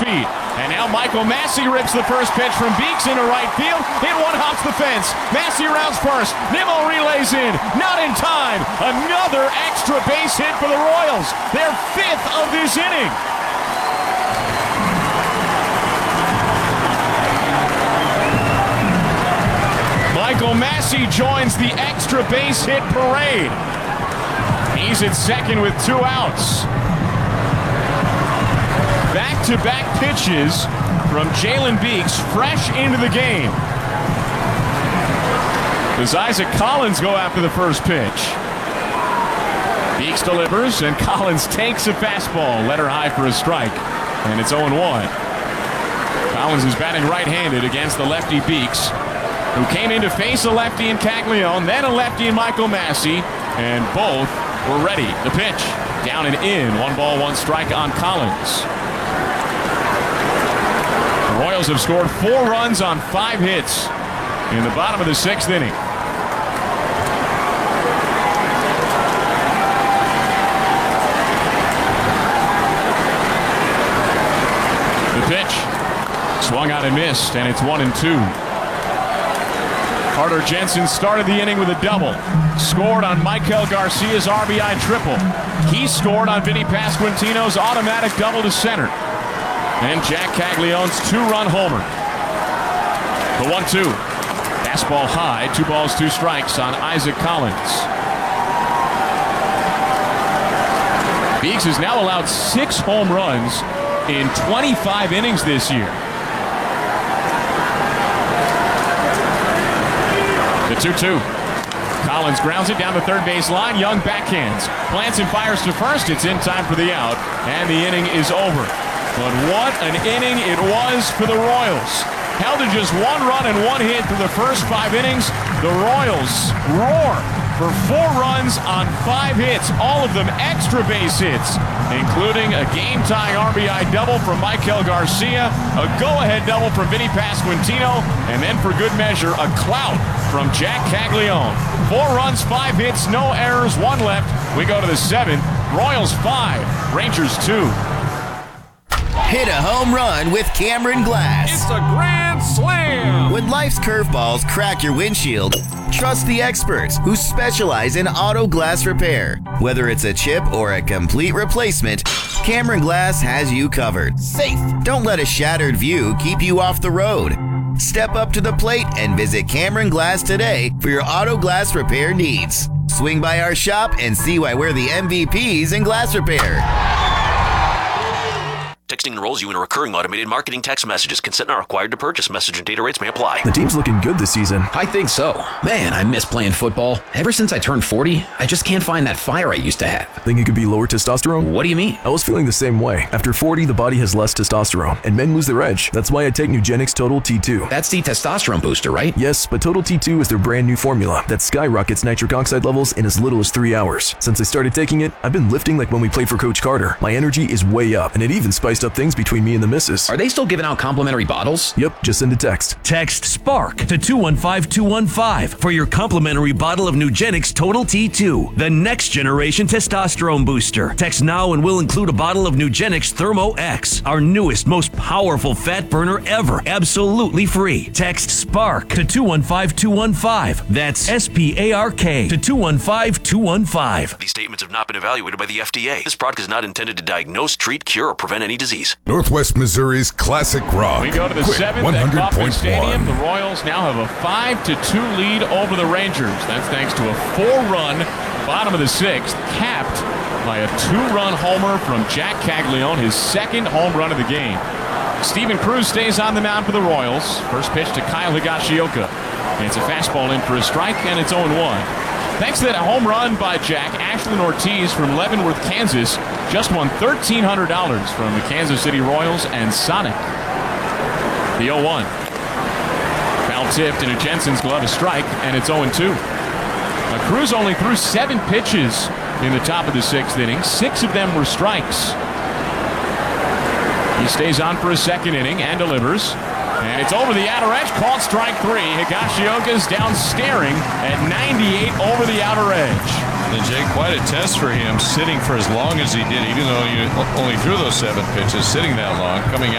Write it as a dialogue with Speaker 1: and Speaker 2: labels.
Speaker 1: feet. And now Michael Massey rips the first pitch from Beeks into right field. Hit one, hops the fence. Massey rounds first. Nimmo relays in. Not in time. Another extra base hit for the Royals. Their fifth of this inning. Michael Massey joins the extra base hit parade. He's at second with 2 outs. Back-to-back pitches from Jalen Beeks, fresh into the game. Does Isaac Collins go after the first pitch? Beeks delivers, and Collins takes a fastball, letter high for a strike, and it's 0-1. Collins is batting right-handed against the lefty Beeks, who came in to face a lefty in Caglione, then a lefty in Michael Massey, and both were ready. The pitch, down and in, 1 ball, 1 strike on Collins. The Royals have scored 4 runs on 5 hits in the bottom of the 6th inning. The pitch, swung out and missed, and it's 1-2. Carter Jensen started the inning with a double. Scored on Michael Garcia's RBI triple. He scored on Vinny Pasquantino's automatic double to center. And Jack Caglione's 2-run homer. The 1-2. Fastball high, 2 balls, 2 strikes on Isaac Collins. Beeks has now allowed 6 home runs in 25 innings this year. The 2-2. Collins grounds it down the third base line. Young backhands. Plants and fires to first. It's in time for the out. And the inning is over. But what an inning it was for the Royals. Held to just 1 run and 1 hit through the first 5 innings. The Royals roar for 4 runs on 5 hits. All of them extra base hits, including a game-tying RBI double from Michael Garcia, a go-ahead double from Vinny Pasquantino, and then for good measure, a clout from Jack Caglione. 4 runs, 5 hits, no errors, 1 left. We go to the 7th. Royals 5, Rangers 2.
Speaker 2: Hit a home run with Cameron Glass.
Speaker 3: It's a grand slam!
Speaker 2: When life's curveballs crack your windshield, trust the experts who specialize in auto glass repair. Whether it's a chip or a complete replacement, Cameron Glass has you covered. Safe. Don't let a shattered view keep you off the road. Step up to the plate and visit Cameron Glass today for your auto glass repair needs. Swing by our shop and see why we're the MVPs in glass repair.
Speaker 4: Texting enrolls you in a recurring automated marketing text messages. Consent not required to purchase. Message and data rates may apply.
Speaker 5: The team's looking good this season.
Speaker 6: I think so. Man, I miss playing football. Ever since I turned 40, I just can't find that fire I used to have.
Speaker 5: Think it could be lower testosterone?
Speaker 6: What do you mean?
Speaker 5: I was feeling the same way. After 40, the body has less testosterone, and men lose their edge. That's why I take Nugenix Total T2.
Speaker 6: That's the testosterone booster, right?
Speaker 5: Yes, but Total T2 is their brand new formula that skyrockets nitric oxide levels in as little as 3 hours. Since I started taking it, I've been lifting like when we played for Coach Carter. My energy is way up, and it even spiced up things between me and the missus.
Speaker 6: Are they still giving out complimentary bottles?
Speaker 5: Yep, just send a text.
Speaker 7: Text SPARK to 215-215 for your complimentary bottle of Nugenix Total T2, the next generation testosterone booster. Text now and we'll include a bottle of Nugenix Thermo X, our newest, most powerful fat burner ever, absolutely free. Text SPARK to 215-215. That's SPARK to 215-215.
Speaker 4: These statements have not been evaluated by the FDA. This product is not intended to diagnose, treat, cure, or prevent any disease.
Speaker 3: Northwest Missouri's classic rock.
Speaker 1: We go to the
Speaker 3: Quick
Speaker 1: 7th at Kauffman Stadium.
Speaker 3: 100.1.
Speaker 1: The Royals now have a 5-2 lead over the Rangers. That's thanks to a 4-run bottom of the 6th, capped by a 2-run homer from Jack Caglione, his 2nd home run of the game. Steven Cruz stays on the mound for the Royals. First pitch to Kyle Higashioka. And it's a fastball in for a strike, and it's 0-1. Thanks to that home run by Jack, Ashlyn Ortiz from Leavenworth, Kansas, just won $1,300 from the Kansas City Royals and Sonic. The 0-1. Foul tipped into Jensen's glove, a strike, and it's 0-2. Cruz only threw 7 pitches in the top of the 6th inning. 6 of them were strikes. He stays on for a 2nd inning and delivers. And it's over the outer edge, called strike 3. Higashioka's down staring at 98 over the outer edge.
Speaker 8: And Jake, quite a test for him, sitting for as long as he did, even though he only threw those 7 pitches, sitting that long, coming out.